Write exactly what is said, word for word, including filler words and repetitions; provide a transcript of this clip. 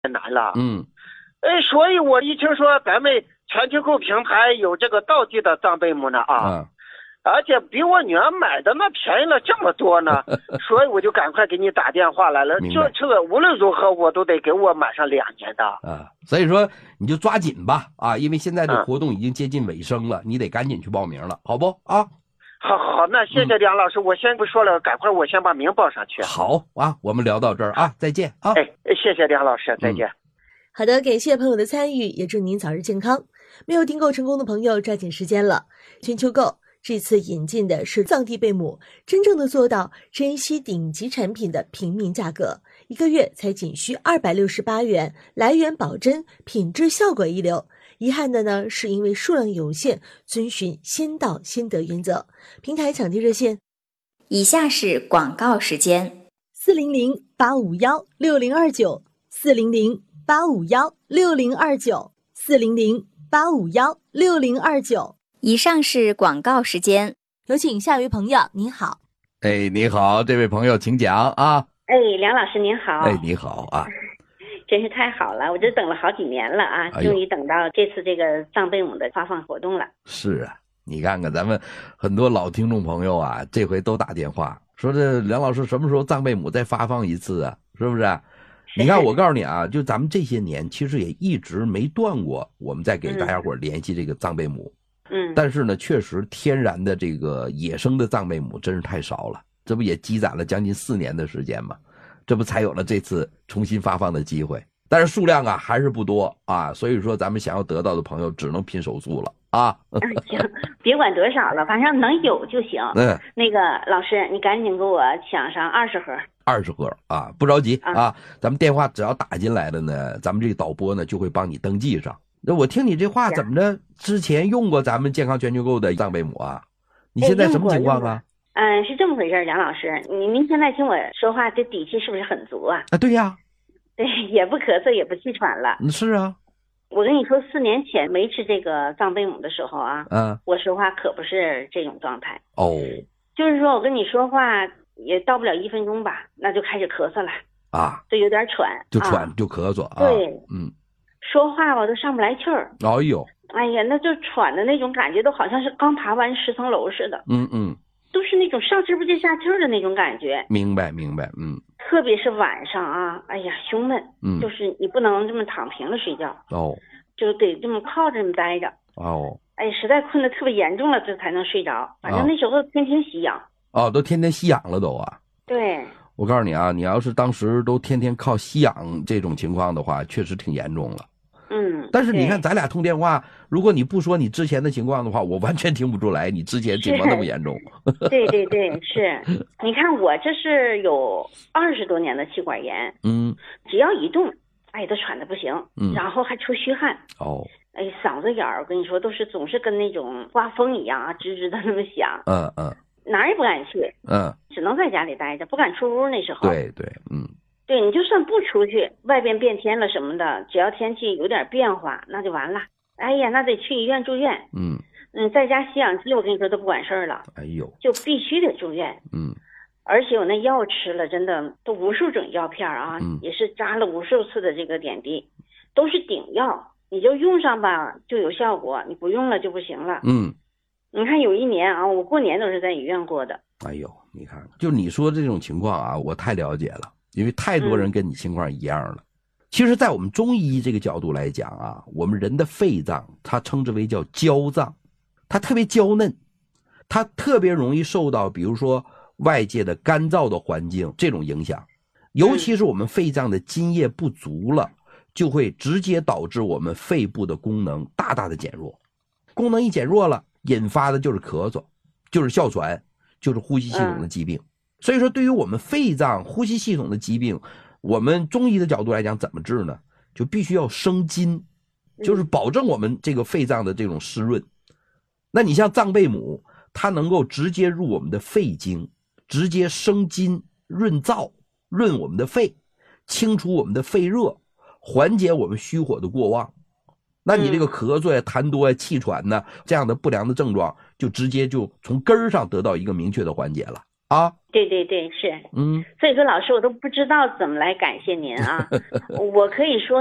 难了。 嗯， 呃，所以我一听说咱们全球购平台有这个道地的藏贝母呢啊。 嗯而且比我女儿买的那便宜了这么多呢，所以我就赶快给你打电话来了。就这个无论如何我都得给我买上两年的啊，所以说你就抓紧吧啊，因为现在的活动已经接近尾声了，嗯、你得赶紧去报名了，好不啊？ 好好，那谢谢梁老师，嗯、我先不说了，赶快我先把名报上去。 好啊，我们聊到这儿啊，再见啊！ 哎，谢谢梁老师，再见。嗯、 好的，感谢朋友的参与，也祝您早日健康。没有订购成功的朋友，抓紧时间了，全球购。这次引进的是藏地贝母，真正的做到珍稀顶级产品的平民价格，一个月才仅需二百六十八元，来源保真，品质效果一流。遗憾的呢，是因为数量有限，遵循先到先得原则。平台抢地热线： 以下是广告时间， 四零零八五幺六零二九，四零零八五幺六零二九，四零零八五幺六零二九。 以上是广告时间， 有请下一位朋友。您好。 哎，你好，这位朋友请讲啊。 哎，梁老师您好。 哎，你好啊。 真是太好了，我这等了好几年了啊，终于等到这次这个藏贝母的发放活动了。 是啊，你看看咱们很多老听众朋友啊，这回都打电话说这梁老师什么时候藏贝母再发放一次啊？是不是？你看我告诉你啊，就咱们这些年其实也一直没断过，我们在给大家伙联系这个藏贝母。 嗯， 但是呢，确实天然的这个野生的藏贝母真是太少了，这不也积攒了将近四年的时间吗？这不才有了这次重新发放的机会，但是数量啊还是不多啊，所以说咱们想要得到的朋友只能拼手速了啊。 行，别管多少了，反正能有就行。 嗯， 那个老师，你赶紧给我抢上二十盒。 二十盒啊，不着急啊，啊咱们电话只要打进来了呢，咱们这个导播呢就会帮你登记上。那我听你这话怎么着？之前用过咱们健康全球购的藏贝母啊？你现在什么情况啊？ 嗯，是这么回事，梁老师，你您现在听我说话，这底气是不是很足啊？ 啊，对呀， 对，也不咳嗽，也不气喘了。 是啊， 我跟你说，四年前没吃这个藏贝母的时候啊， 嗯， 我说话可不是这种状态。 哦， 就是说我跟你说话也到不了一分钟吧，那就开始咳嗽了啊， 就有点喘， 就喘、啊、就咳嗽啊。 对， 嗯。 说话吧都上不来气儿， 哎呦， 哎呀，那就喘的那种感觉，都好像是刚爬完十层楼似的。 嗯嗯， 都是那种上气不接下气儿的那种感觉。 明白明白，嗯。 特别是晚上啊，哎呀，胸闷， 嗯， 就是你不能这么躺平了睡觉， 哦， 就得这么靠着这么待着。 哦， 哎，实在困得特别严重了，这才能睡着。反正那时候天天吸氧。 哦，都天天吸氧了都啊。 对。 我告诉你啊，你要是当时都天天靠吸氧这种情况的话，确实挺严重了。 嗯， 但是你看咱俩通电话，如果你不说你之前的情况的话，我完全听不出来你之前情况那么严重。 对对对，是。你看我这是有二十多年的气管炎， 嗯， 只要一动，哎，都喘得不行， 嗯， 然后还出虚汗。 哦， 哎，嗓子眼儿，我跟你说，都是总是跟那种刮风一样啊，吱吱的那么响。 嗯嗯， 哪儿也不敢去， 嗯， 只能在家里待着，不敢出屋。那时候， 对对，嗯。 对，你就算不出去，外边变天了什么的，只要天气有点变化，那就完了。哎呀，那得去医院住院。 嗯嗯，在家吸氧机，我跟你说都不管事儿了。 哎呦， 就必须得住院。 嗯， 而且我那药吃了，真的都无数种药片啊， 嗯， 也是扎了无数次的这个点滴，都是顶药，你就用上吧就有效果，你不用了就不行了。 嗯， 你看有一年啊，我过年都是在医院过的。 哎呦，你看，就你说这种情况啊，我太了解了。因为太多人跟你情况一样了。嗯，其实在我们中医这个角度来讲啊，我们人的肺脏它称之为叫娇脏，它特别娇嫩，它特别容易受到比如说外界的干燥的环境这种影响，尤其是我们肺脏的津液不足了，就会直接导致我们肺部的功能大大的减弱，功能一减弱了，引发的就是咳嗽，就是哮喘，就是呼吸系统的疾病。嗯，所以说对于我们肺脏呼吸系统的疾病，我们中医的角度来讲怎么治呢？就必须要生津，就是保证我们这个肺脏的这种湿润。那你像藏贝母，它能够直接入我们的肺经，直接生津润燥，润我们的肺，清除我们的肺热，缓解我们虚火的过旺。那你这个咳嗽呀、痰多呀、气喘呢，这样的不良的症状就直接就从根儿上得到一个明确的缓解了。 啊。 对对对，是。 嗯， 所以说老师我都不知道怎么来感谢您啊。我可以说